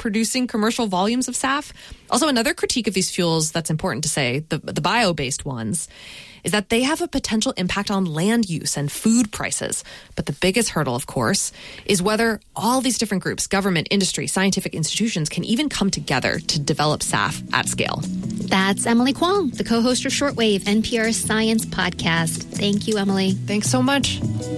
producing commercial volumes of SAF. Also, another critique of these fuels that's important to say, the bio-based ones, is that they have a potential impact on land use and food prices. But the biggest hurdle, of course, is whether all these different groups, government, industry, scientific institutions, can even come together to develop SAF at scale. That's Emily Kwong, the co-host of Shortwave, NPR's science podcast. Thank you, Emily. Thanks so much.